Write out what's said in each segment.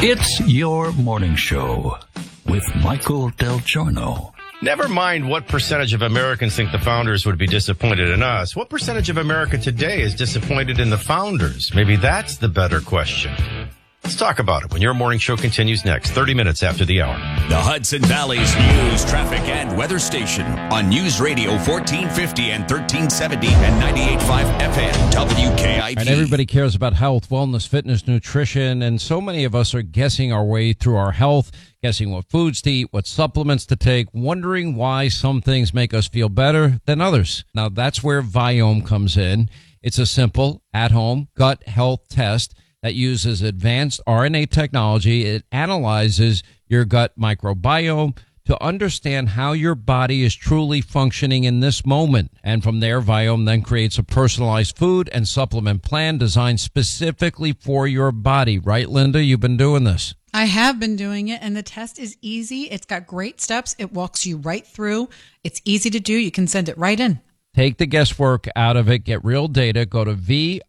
It's your morning show with Michael Del Giorno. Never mind what percentage of Americans think the founders would be disappointed in us. What percentage of America today is disappointed in the founders? Maybe that's the better question. Let's talk about it when your morning show continues next, 30 minutes after the hour. The Hudson Valley's news, traffic, and weather station on News Radio 1450 and 1370 and 98.5 FM WKIP. And everybody cares about health, wellness, fitness, nutrition, and so many of us are guessing our way through our health, guessing what foods to eat, what supplements to take, wondering why some things make us feel better than others. Now, that's where Viome comes in. It's a simple, at-home gut health test that uses advanced RNA technology. It analyzes your gut microbiome to understand how your body is truly functioning in this moment. And from there, Viome then creates a personalized food and supplement plan designed specifically for your body. Right, Linda? You've been doing this. I have been doing it, and the test is easy. It's got great steps. It walks you right through. It's easy to do. You can send it right in. Take the guesswork out of it. Get real data. Go to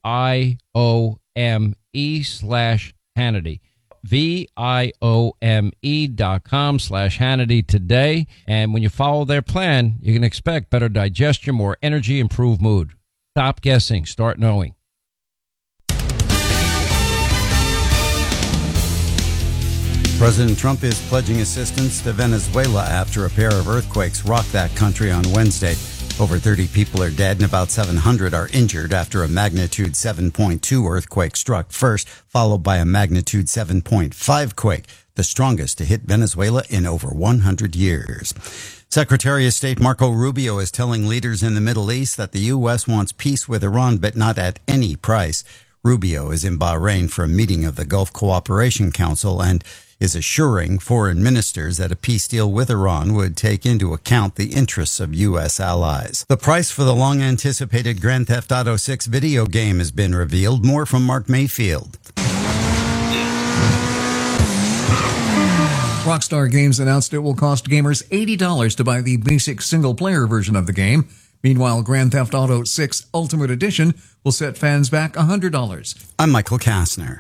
VIOME/Hannity. VIOME.com/Hannity today. And when you follow their plan, you can expect better digestion, more energy, improved mood. Stop guessing. Start knowing. President Trump is pledging assistance to Venezuela after a pair of earthquakes rocked that country on Wednesday. Over 30 people are dead and about 700 are injured after a magnitude 7.2 earthquake struck first, followed by a magnitude 7.5 quake, the strongest to hit Venezuela in over 100 years. Secretary of State Marco Rubio is telling leaders in the Middle East that the U.S. wants peace with Iran, but not at any price. Rubio is in Bahrain for a meeting of the Gulf Cooperation Council and is assuring foreign ministers that a peace deal with Iran would take into account the interests of U.S. allies. The price for the long-anticipated Grand Theft Auto 6 video game has been revealed. More from Mark Mayfield. Rockstar Games announced it will cost gamers $80 to buy the basic single-player version of the game. Meanwhile, Grand Theft Auto 6 Ultimate Edition will set fans back $100. I'm Michael Kastner.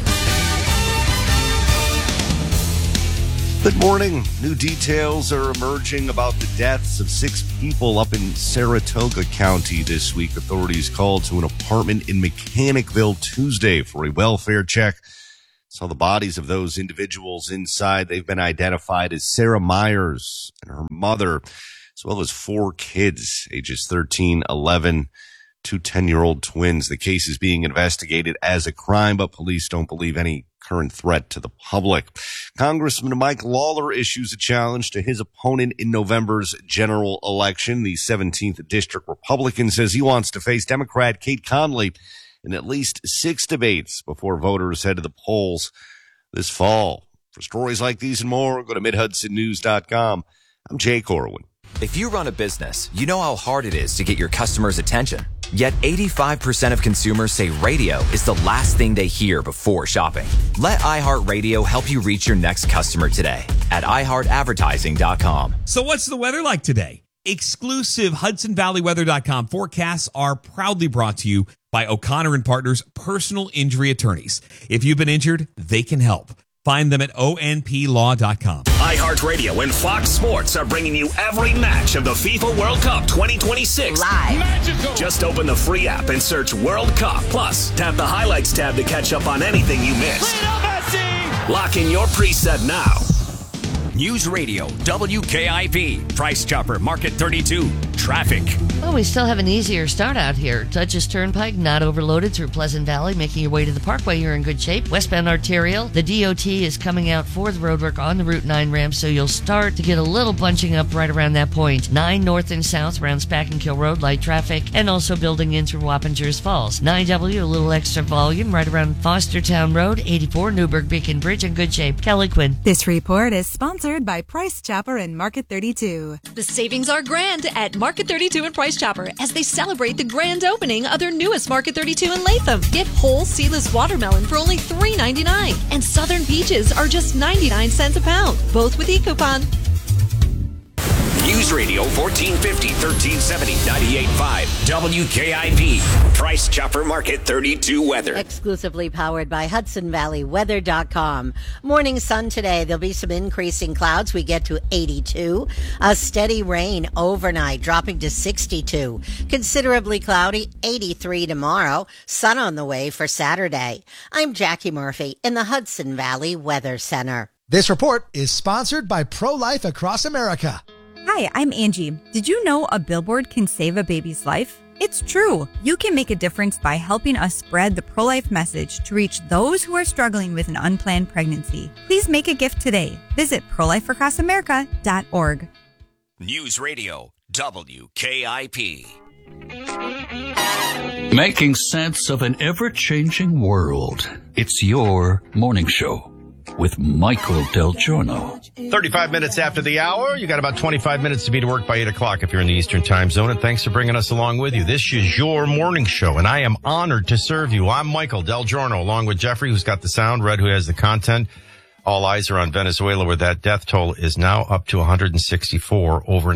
Good morning. New details are emerging about the deaths of 6 people up in Saratoga County this week. Authorities called to an apartment in Mechanicville Tuesday for a welfare check. Saw the bodies of those individuals inside. They've been identified as Sarah Myers and her mother, as well as 4 kids, ages 13, 11, 2 10-year-old twins. The case is being investigated as a crime, but police don't believe any current threat to the public. Congressman Mike Lawler issues a challenge to his opponent in November's general election. The 17th District Republican says he wants to face Democrat Kate Conley in at least 6 debates before voters head to the polls this fall. For stories like these and more, go to MidHudsonNews.com. I'm Jay Corwin. If you run a business, you know how hard it is to get your customers' attention. Yet 85% of consumers say radio is the last thing they hear before shopping. Let iHeartRadio help you reach your next customer today at iHeartAdvertising.com. So what's the weather like today? Exclusive HudsonValleyWeather.com forecasts are proudly brought to you by O'Connor & Partners Personal Injury Attorneys. If you've been injured, they can help. Find them at onplaw.com. iHeartRadio and Fox Sports are bringing you every match of the FIFA World Cup 2026 live. Magical. Just open the free app and search World Cup. Plus, tap the highlights tab to catch up on anything you missed. Lock in your preset now. News Radio WKIP. Price Chopper Market 32. Traffic. Well, we still have an easier start out here. Dutchess Turnpike, not overloaded through Pleasant Valley, making your way to the Parkway. You're in good shape. Westbound Arterial, the DOT is coming out for the roadwork on the Route 9 ramp, so you'll start to get a little bunching up right around that point. 9 north and south around Spackenkill Road, light traffic, and also building in through Wappingers Falls. 9W, a little extra volume right around Fostertown Road, 84 Newburgh Beacon Bridge, in good shape. Kelly Quinn. This report is sponsored by Price Chopper and Market 32. The savings are grand at Market 32 and Price Chopper as they celebrate the grand opening of their newest Market 32 in Latham. Get whole seedless watermelon for only $3.99 and Southern peaches are just 99 cents a pound, both with e-coupon. News Radio 1450, 1370, 98.5, WKIP. Price Chopper Market 32 weather. Exclusively powered by HudsonValleyWeather.com. Morning sun today. There'll be some increasing clouds. We get to 82. A steady rain overnight, dropping to 62. Considerably cloudy, 83 tomorrow. Sun on the way for Saturday. I'm Jackie Murphy in the Hudson Valley Weather Center. This report is sponsored by Pro-Life Across America. Hi, I'm Angie. Did you know a billboard can save a baby's life? It's true. You can make a difference by helping us spread the pro-life message to reach those who are struggling with an unplanned pregnancy. Please make a gift today. Visit prolifeacrossamerica.org. News Radio WKIP. Making sense of an ever-changing world. It's your morning show with Michael Del Giorno. 35 minutes after the hour. You got about 25 minutes to be to work by 8 o'clock if you're in the Eastern time zone. And thanks for bringing us along with you. This is your morning show, and I am honored to serve you. I'm Michael Del Giorno, along with Jeffrey, who's got the sound, Red, who has the content. All eyes are on Venezuela, where that death toll is now up to 164, over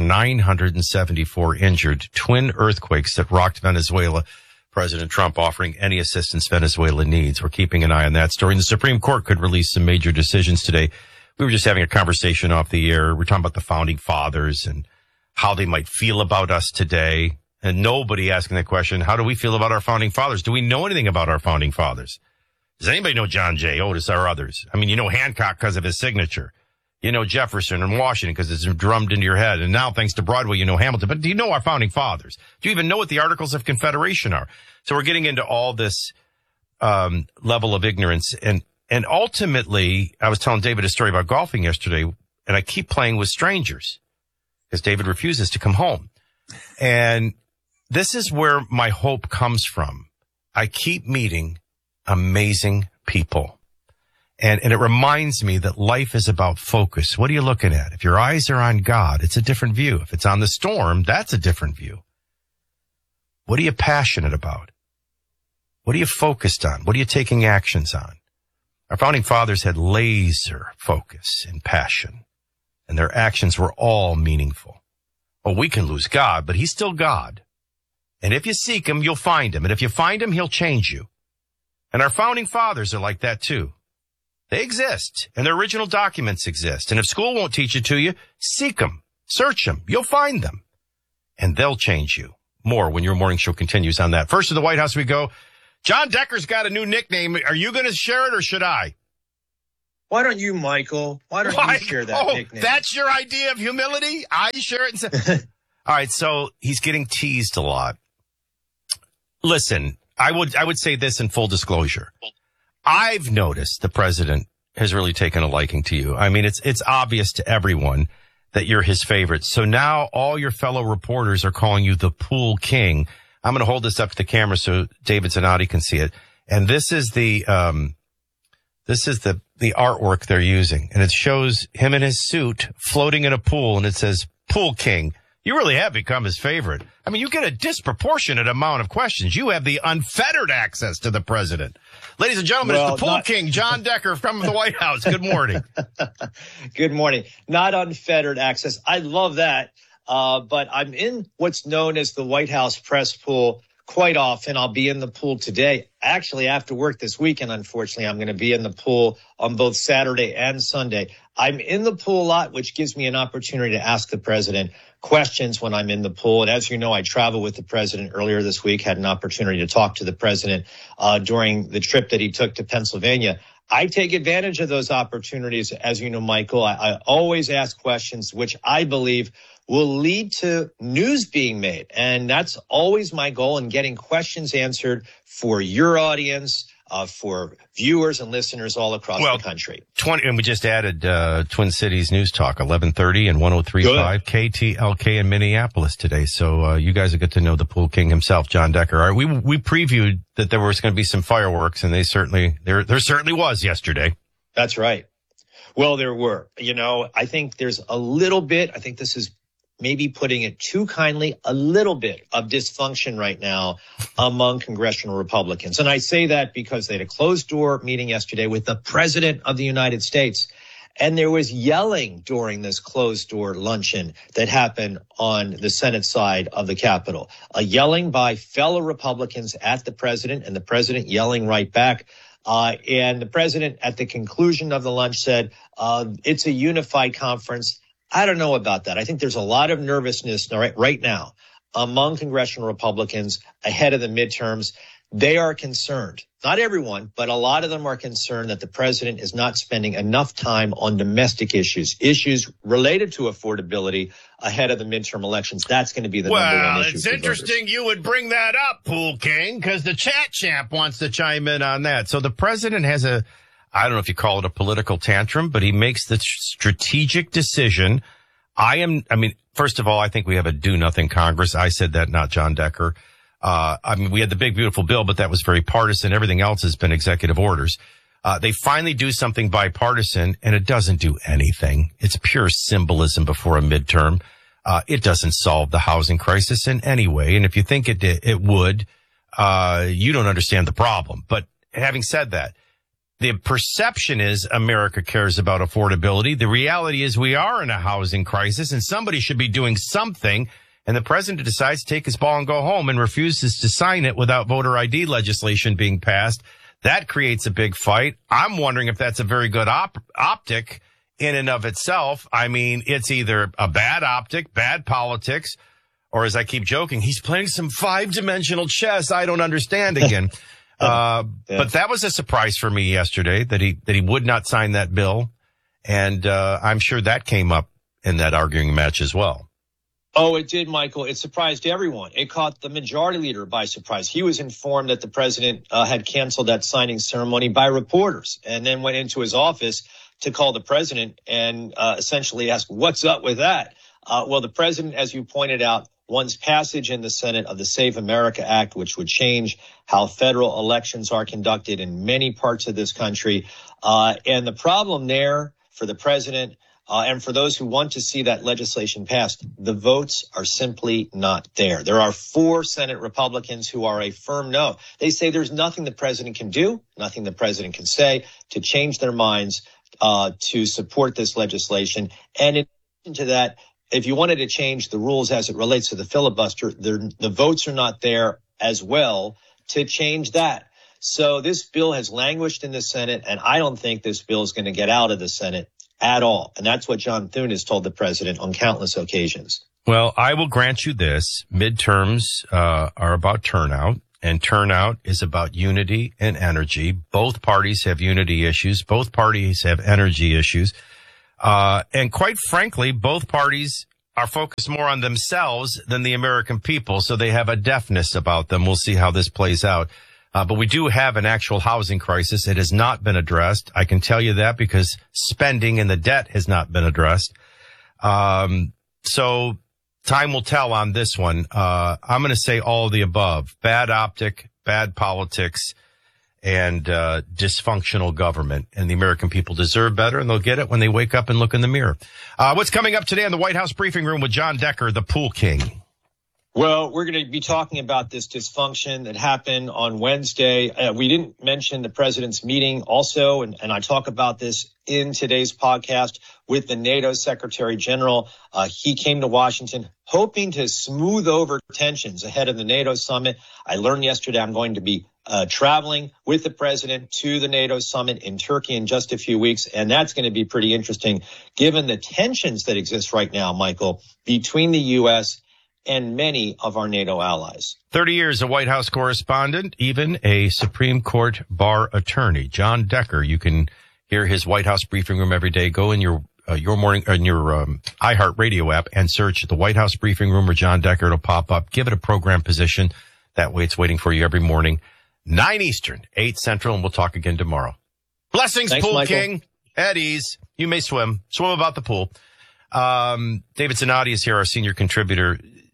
974 injured. Twin earthquakes that rocked Venezuela. President Trump offering any assistance Venezuela needs. We're keeping an eye on that story. And the Supreme Court could release some major decisions today. We were just having a conversation off the air. We're talking about the founding fathers and how they might feel about us today. And nobody asking the question, how do we feel about our founding fathers? Do we know anything about our founding fathers? Does anybody know John Jay Otis or others? I mean, you know Hancock because of his signature. You know Jefferson and Washington because it's drummed into your head. And now, thanks to Broadway, you know Hamilton. But do you know our founding fathers? Do you even know what the Articles of Confederation are? So we're getting into all this level of ignorance. And ultimately, I was telling David a story about golfing yesterday, and I keep playing with strangers because David refuses to come home. And this is where my hope comes from. I keep meeting amazing people. And it reminds me that life is about focus. What are you looking at? If your eyes are on God, it's a different view. If it's on the storm, that's a different view. What are you passionate about? What are you focused on? What are you taking actions on? Our founding fathers had laser focus and passion, and their actions were all meaningful. Oh, we can lose God, but he's still God. And if you seek him, you'll find him. And if you find him, he'll change you. And our founding fathers are like that too. They exist, and their original documents exist. And if school won't teach it to you, seek them, search them. You'll find them, and they'll change you. More when your morning show continues on that. First to the White House we go. John Decker's got a new nickname. Are you going to share it, or should I? Why don't you, Michael? Why don't you share that nickname? That's your idea of humility? I share it. And all right, so he's getting teased a lot. Listen, I would say this in full disclosure. I've noticed the president has really taken a liking to you. I mean, it's obvious to everyone that you're his favorite. So now all your fellow reporters are calling you the pool king. I'm going to hold this up to the camera so David Zanotti can see it. And this is the artwork they're using. And it shows him in his suit floating in a pool, and it says pool king. You really have become his favorite. I mean, you get a disproportionate amount of questions. You have the unfettered access to the president. Ladies and gentlemen, it's the pool king, John Decker from the White House. Good morning. Good morning. Not unfettered access. I love that. But I'm in what's known as the White House press pool quite often. I'll be in the pool today. Actually, after work this weekend, unfortunately, I'm going to be in the pool on both Saturday and Sunday. I'm in the pool a lot, which gives me an opportunity to ask the president questions when I'm in the pool. And as you know, I traveled with the president earlier this week, had an opportunity to talk to the president during the trip that he took to Pennsylvania. I take advantage of those opportunities. As you know, Michael, I always ask questions which I believe will lead to news being made. And that's always my goal, in getting questions answered for your audience, for viewers and listeners all across the country. And we just added Twin Cities News Talk, 1130 and 103.5 KTLK in Minneapolis today. So you guys will get to know the pool king himself, John Decker. All right, we previewed that there was going to be some fireworks, and there certainly was yesterday. That's right. Well, there were. You know, I think there's a little bit, I think this is maybe putting it too kindly, a little bit of dysfunction right now among congressional Republicans. And I say that because they had a closed door meeting yesterday with the president of the United States. And there was yelling during this closed-door luncheon that happened on the Senate side of the Capitol. Yelling by fellow Republicans at the president, and the president yelling right back. And the president, at the conclusion of the lunch, said, it's a unified conference. I don't know about that. I think there's a lot of nervousness right now among congressional Republicans ahead of the midterms. They are concerned, not everyone, but a lot of them are concerned that the president is not spending enough time on domestic issues related to affordability ahead of the midterm elections. That's going to be the number one issue. Well, it's interesting you would bring that up, Pool King, because the chat champ wants to chime in on that. So the president has I don't know if you call it a political tantrum, but he makes the strategic decision. First of all, I think we have a do-nothing Congress. I said that, not John Decker. We had the big, beautiful bill, but that was very partisan. Everything else has been executive orders. They finally do something bipartisan, and it doesn't do anything. It's pure symbolism before a midterm. It doesn't solve the housing crisis in any way. And if you think it would, you don't understand the problem. But having said that, the perception is America cares about affordability. The reality is we are in a housing crisis, and somebody should be doing something. And the president decides to take his ball and go home and refuses to sign it without voter ID legislation being passed. That creates a big fight. I'm wondering if that's a very good optic in and of itself. I mean, it's either a bad optic, bad politics, or as I keep joking, he's playing some 5-dimensional chess I don't understand again. But that was a surprise for me yesterday that he would not sign that bill. And I'm sure that came up in that arguing match as well. Oh, it did, Michael. It surprised everyone. It caught the majority leader by surprise. He was informed that the president had canceled that signing ceremony by reporters, and then went into his office to call the president and essentially ask, what's up with that? Well, the president, as you pointed out, wants passage in the Senate of the Save America Act, which would change how federal elections are conducted in many parts of this country. And the problem there for the president and for those who want to see that legislation passed, the votes are simply not there. There are 4 Senate Republicans who are a firm no. They say there's nothing the president can do, nothing the president can say to change their minds to support this legislation. And in addition to that, if you wanted to change the rules as it relates to the filibuster, the votes are not there as well to change that. So this bill has languished in the Senate, and I don't think this bill is going to get out of the Senate at all. And that's what John Thune has told the president on countless occasions. Well, I will grant you this. Midterms are about turnout, and turnout is about unity and energy. Both parties have unity issues. Both parties have energy issues. And quite frankly, both parties are focused more on themselves than the American people, so they have a deafness about them. We'll see how this plays out. But we do have an actual housing crisis. It has not been addressed. I can tell you that because spending and the debt has not been addressed. So time will tell on this one. I'm going to say all of the above. Bad optic, bad politics, and dysfunctional government. And the American people deserve better, and they'll get it when they wake up and look in the mirror. What's coming up today in the White House briefing room with John Decker, the Pool King? Well, we're going to be talking about this dysfunction that happened on Wednesday. We didn't mention the president's meeting also, and I talk about this in today's podcast with the NATO Secretary General. He came to Washington hoping to smooth over tensions ahead of the NATO summit. I learned yesterday I'm going to be traveling with the president to the NATO summit in Turkey in just a few weeks, and that's going to be pretty interesting given the tensions that exist right now, Michael, between the U.S. and many of our NATO allies. 30 years a White House correspondent, even a Supreme Court bar attorney. John Decker, you can hear his White House briefing room every day. Go in your iHeart Radio app and search the White House briefing room or John Decker. It'll pop up. Give it a program position. That way it's waiting for you every morning. 9 Eastern, 8 Central, and we'll talk again tomorrow. Blessings, Thanks, Pool Michael. King. At ease. You may swim. Swim about the pool. David Zanotti is here, our senior contributor.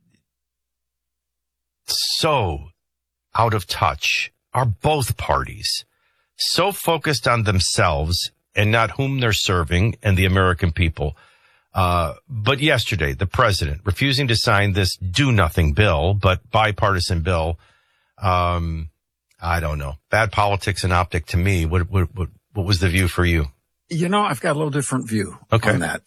So out of touch are both parties, so focused on themselves and not whom they're serving and the American people. But yesterday, the president refusing to sign this do-nothing bill, but bipartisan bill. I don't know. Bad politics and optic to me. What was the view for you? I've got a little different view on that.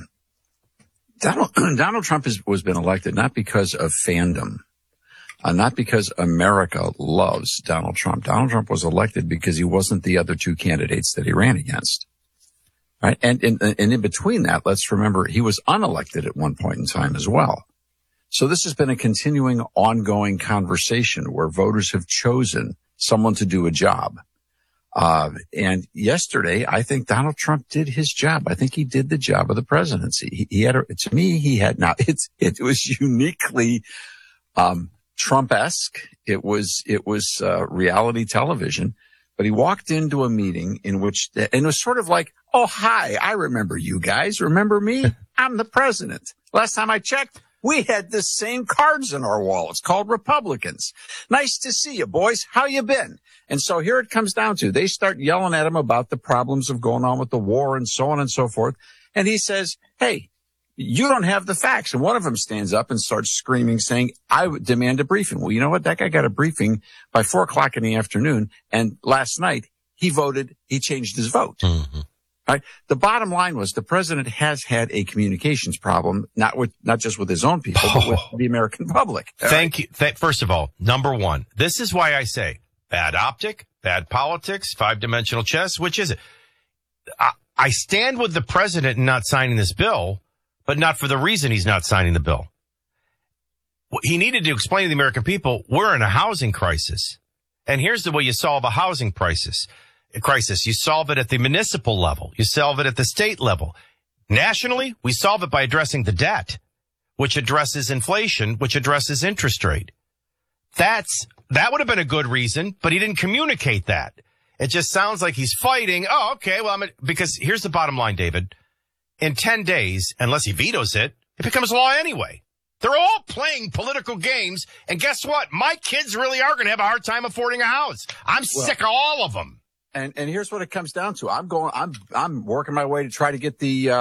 Donald Trump was been elected not because of fandom, not because America loves Donald Trump. Donald Trump was elected because he wasn't the other two candidates that he ran against. Right. And in between that, let's remember he was unelected at one point in time as well. So this has been a continuing, ongoing conversation where voters have chosen someone to do a job. And yesterday, I think Donald Trump did his job. I think he did the job of the presidency. It was uniquely, Trump-esque. It was reality television, but he walked into a meeting and it was sort of like, oh, hi, I remember you guys. Remember me? I'm the president. Last time I checked, we had the same cards in our wall. It's called Republicans. Nice to see you, boys. How you been? And so here it comes down to, they start yelling at him about the problems of going on with the war and so on and so forth. And he says, hey, you don't have the facts. And one of them stands up and starts screaming, saying, I would demand a briefing. Well, you know what? That guy got a briefing by 4:00 in the afternoon. And last night he changed his vote. Mm-hmm. Right. The bottom line was the president has had a communications problem, not just with his own people, but with the American public. Thank you. First of all, number one, this is why I say bad optic, bad politics, five-dimensional chess. Which is it? I stand with the president in not signing this bill, but not for the reason he's not signing the bill. He needed to explain to the American people, we're in a housing crisis. And here's the way you solve a housing crisis. You solve it at the municipal level. You solve it at the state level. Nationally, we solve it by addressing the debt, which addresses inflation, which addresses interest rate. That would have been a good reason, but he didn't communicate that. It just sounds like he's fighting. Oh, okay. Well, because here's the bottom line, David. In 10 days, unless he vetoes it, it becomes law anyway. They're all playing political games. And guess what? My kids really are going to have a hard time affording a house. I'm sick of all of them. And here's what it comes down to. I'm working my way to try to get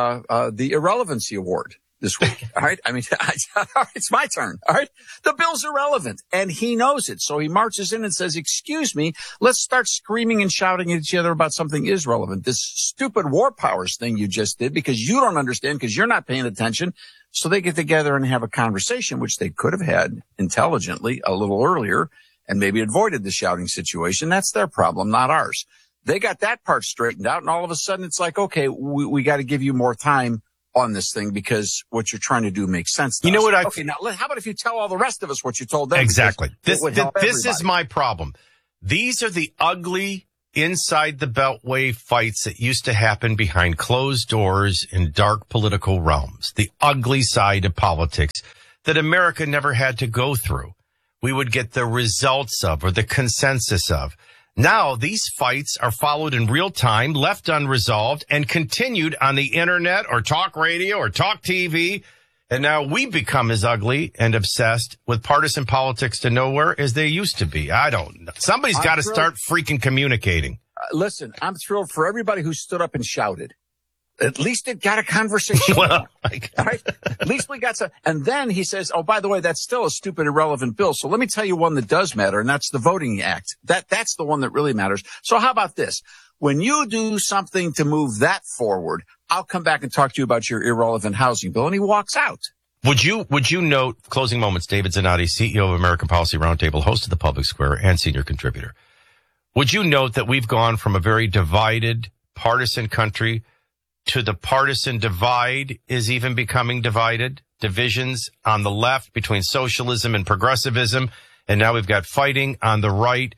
the irrelevancy award this week. All right. I mean, it's my turn. All right. The bill's irrelevant and he knows it. So he marches in and says, excuse me, let's start screaming and shouting at each other about something is relevant. This stupid war powers thing you just did because you don't understand because you're not paying attention. So they get together and have a conversation, which they could have had intelligently a little earlier and maybe avoided the shouting situation. That's their problem, not ours. They got that part straightened out, and all of a sudden it's like, okay, we got to give you more time on this thing because what you're trying to do makes sense to us. What? Okay, now how about if you tell all the rest of us what you told them? Exactly. This is my problem. These are the ugly inside the Beltway fights that used to happen behind closed doors in dark political realms. The ugly side of politics that America never had to go through. We would get the results of or the consensus of. Now, these fights are followed in real time, left unresolved, and continued on the internet or talk radio or talk TV. And now we become as ugly and obsessed with partisan politics to nowhere as they used to be. I don't know. Somebody's got to start freaking communicating. Listen, I'm thrilled for everybody who stood up and shouted. At least it got a conversation. Well, all right? At least we got some. And then he says, oh, by the way, that's still a stupid, irrelevant bill. So let me tell you one that does matter, and that's the Voting Act. That's the one that really matters. So how about this? When you do something to move that forward, I'll come back and talk to you about your irrelevant housing bill. And he walks out. Would you note, closing moments, David Zanotti, CEO of American Policy Roundtable, host of the Public Square, and senior contributor. Would you note that we've gone from a very divided, partisan country to the partisan divide is even becoming divided? Divisions on the left between socialism and progressivism, and now we've got fighting on the right.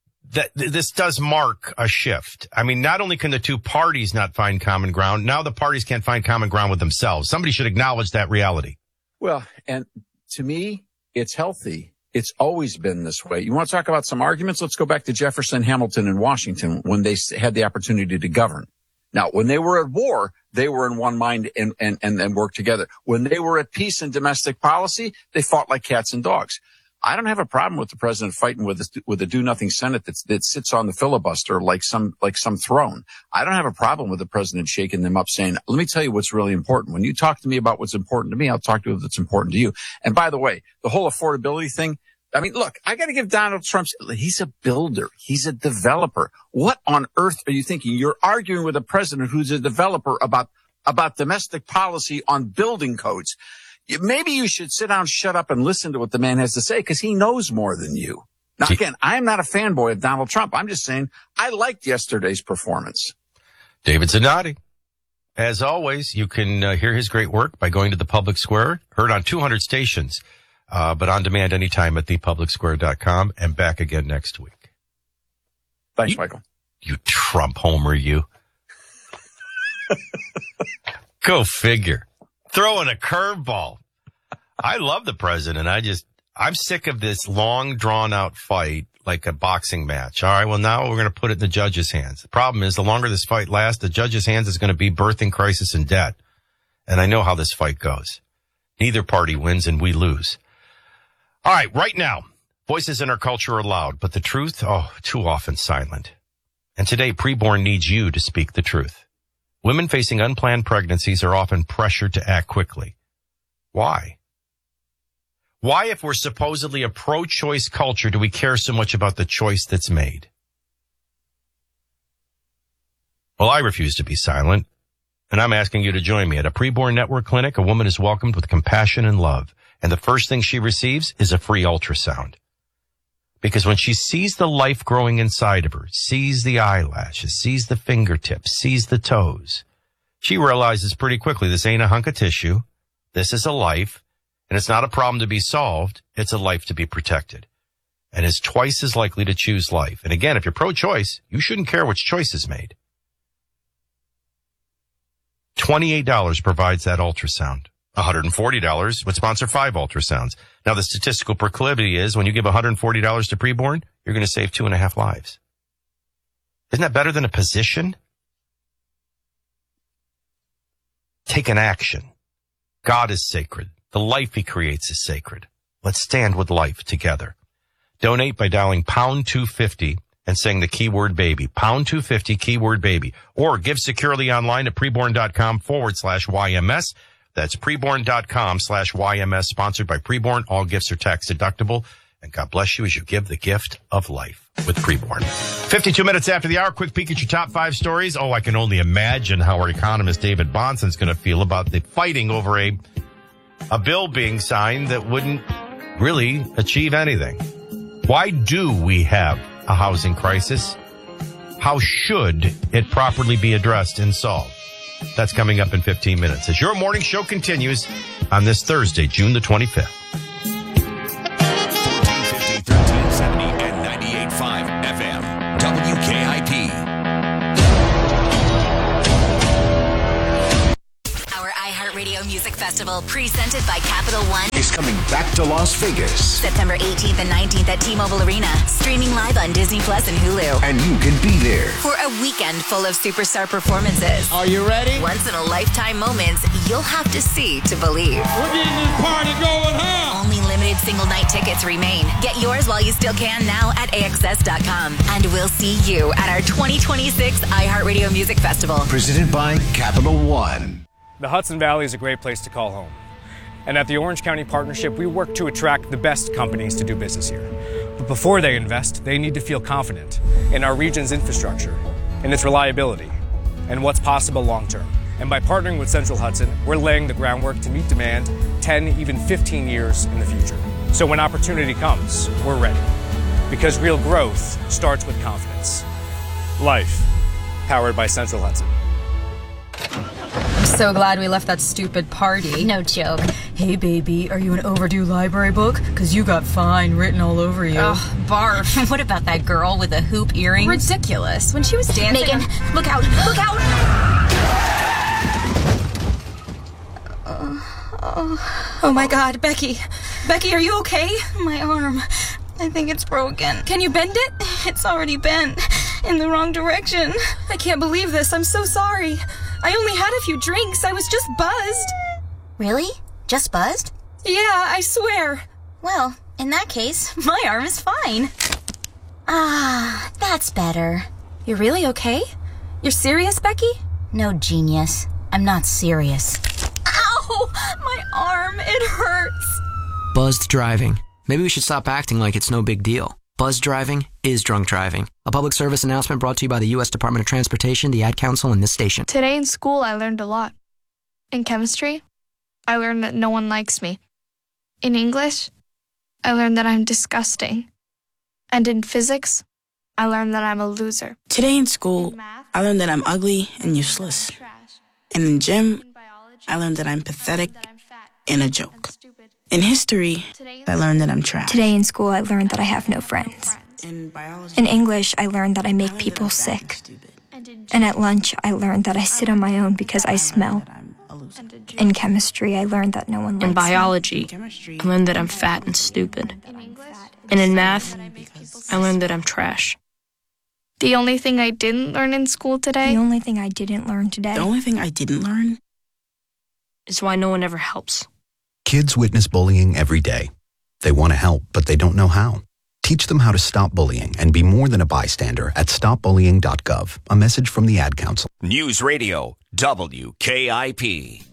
This does mark a shift. I mean, not only can the two parties not find common ground, now the parties can't find common ground with themselves. Somebody should acknowledge that reality. Well, and to me, it's healthy. It's always been this way. You want to talk about some arguments? Let's go back to Jefferson, Hamilton, and Washington when they had the opportunity to govern. Now, when they were at war, they were in one mind and worked together. When they were at peace in domestic policy, they fought like cats and dogs. I don't have a problem with the president fighting with a do-nothing Senate that sits on the filibuster like some throne. I don't have a problem with the president shaking them up saying, let me tell you what's really important. When you talk to me about what's important to me, I'll talk to you what's important to you. And by the way, the whole affordability thing, I mean, look, I got to give Donald Trump, he's a builder. He's a developer. What on earth are you thinking? You're arguing with a president who's a developer about domestic policy on building codes. Maybe you should sit down, shut up, and listen to what the man has to say, because he knows more than you. Now, again, I'm not a fanboy of Donald Trump. I'm just saying I liked yesterday's performance. David Zanotti. As always, you can hear his great work by going to the Public Square, heard on 200 stations, but on demand anytime at thepublicsquare.com, and back again next week. Thanks, Michael. You Trump homer, you. Go figure. Throwing a curveball. I love the president. I'm sick of this long, drawn-out fight like a boxing match. All right, well, now we're going to put it in the judge's hands. The problem is the longer this fight lasts, the judge's hands is going to be birthing crisis and debt. And I know how this fight goes. Neither party wins and we lose. All right, right now, voices in our culture are loud, but the truth, too often silent. And today, preborn needs you to speak the truth. Women facing unplanned pregnancies are often pressured to act quickly. Why? Why, if we're supposedly a pro-choice culture, do we care so much about the choice that's made? Well, I refuse to be silent, and I'm asking you to join me. At a preborn network clinic, a woman is welcomed with compassion and love, and the first thing she receives is a free ultrasound. Because when she sees the life growing inside of her, sees the eyelashes, sees the fingertips, sees the toes, she realizes pretty quickly this ain't a hunk of tissue. This is a life, and it's not a problem to be solved. It's a life to be protected, and is twice as likely to choose life. And again, if you're pro-choice, you shouldn't care which choice is made. $28 provides that ultrasound. $140 would sponsor 5 ultrasounds. Now, the statistical proclivity is when you give $140 to preborn, you're going to save 2.5 lives. Isn't that better than a position? Take an action. God is sacred. The life he creates is sacred. Let's stand with life together. Donate by dialing pound 250 and saying the keyword baby. Pound 250, keyword baby. Or give securely online at preborn.com/YMS. That's preborn.com/YMS, sponsored by Preborn. All gifts are tax deductible. And God bless you as you give the gift of life with Preborn. 52 minutes after the hour, quick peek at your top 5 stories. Oh, I can only imagine how our economist David Bahnsen's going to feel about the fighting over a bill being signed that wouldn't really achieve anything. Why do we have a housing crisis? How should it properly be addressed and solved? That's coming up in 15 minutes as your morning show continues on this Thursday, June the 25th. 1450, 1370, and 98.5 FM. WKIP. Our iHeartRadio Music Festival, presented by Capital One, is coming back to Las Vegas. September 18th and 19th at T-Mobile Arena. Streaming live on Disney Plus and Hulu. And you can be there for a weekend full of superstar performances. Are you ready? Once-in-a-lifetime moments you'll have to see to believe. We're getting this party going, huh? Only limited single-night tickets remain. Get yours while you still can now at AXS.com. And we'll see you at our 2026 iHeartRadio Music Festival. Presented by Capital One. The Hudson Valley is a great place to call home. And at the Orange County Partnership, we work to attract the best companies to do business here. But before they invest, they need to feel confident in our region's infrastructure, in its reliability, and what's possible long-term. And by partnering with Central Hudson, we're laying the groundwork to meet demand 10, even 15 years in the future. So when opportunity comes, we're ready. Because real growth starts with confidence. Life, powered by Central Hudson. I'm so glad we left that stupid party. No joke. Hey, baby, are you an overdue library book? Because you got fine written all over you. Ugh, barf. What about that girl with the hoop earrings? Ridiculous. When she was dancing... Megan, look out! Look out! Oh my God, Becky. Becky, are you okay? My arm. I think it's broken. Can you bend it? It's already bent. In the wrong direction. I can't believe this. I'm so sorry. I only had a few drinks. I was just buzzed. Really? Just buzzed? Yeah, I swear. Well, in that case, my arm is fine. Ah, that's better. You're really okay? You're serious, Becky? No, genius. I'm not serious. Ow! My arm, it hurts. Buzzed driving. Maybe we should stop acting like it's no big deal. Buzz driving is drunk driving. A public service announcement brought to you by the U.S. Department of Transportation, the Ad Council, and this station. Today in school, I learned a lot. In chemistry, I learned that no one likes me. In English, I learned that I'm disgusting. And in physics, I learned that I'm a loser. Today in school, I learned that I'm ugly and useless. And in gym, I learned that I'm pathetic and a joke. In history, I learned that I'm trash. Today in school, I learned that I have no friends. In English, I learned that I make people sick. And at lunch, I learned that I sit on my own because I smell. In chemistry, I learned that no one likes me. In biology, I learned that I'm fat and stupid. And in math, I learned that I'm trash. The only thing I didn't learn in school today... The only thing I didn't learn today... The only thing I didn't learn... is why no one ever helps. Kids witness bullying every day. They want to help, but they don't know how. Teach them how to stop bullying and be more than a bystander at stopbullying.gov. A message from the Ad Council. News Radio WKIP.